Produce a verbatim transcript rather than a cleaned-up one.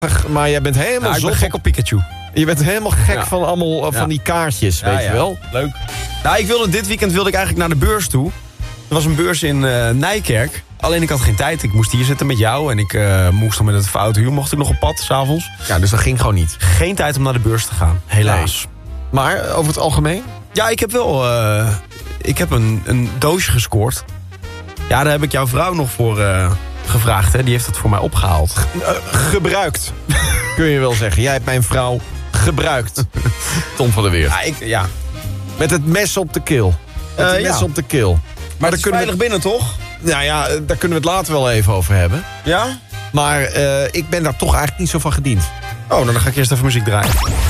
Maar jij bent helemaal Nou, ik ben zot gek op Pikachu. Je bent helemaal gek Ja. van allemaal uh, Ja. van die kaartjes, Ja, weet ja. je wel. Leuk. Nou, ik wilde, dit weekend wilde ik eigenlijk naar de beurs toe. Er was een beurs in uh, Nijkerk. Alleen ik had geen tijd. Ik moest hier zitten met jou. En ik uh, moest dan met het foute huur. Mocht ik nog op pad, s'avonds. Ja, dus dat ging gewoon niet. Geen tijd om naar de beurs te gaan. Helaas. Maar over het algemeen? Ja, ik heb wel... Uh, ik heb een, een doosje gescoord. Ja, daar heb ik jouw vrouw nog voor uh, gevraagd. Hè. Die heeft het voor mij opgehaald. Uh, gebruikt, kun je wel zeggen. Jij hebt mijn vrouw gebruikt. Tom van der Weert. Ja, ik, ja. Met het mes op de keel. Met Uh, het mes ja. op de keel. Maar dat is kunnen veilig binnen, toch? we, nou ja, daar kunnen we het later wel even over hebben. Ja? Maar uh, ik ben daar toch eigenlijk niet zo van gediend. Oh, dan ga ik eerst even muziek draaien.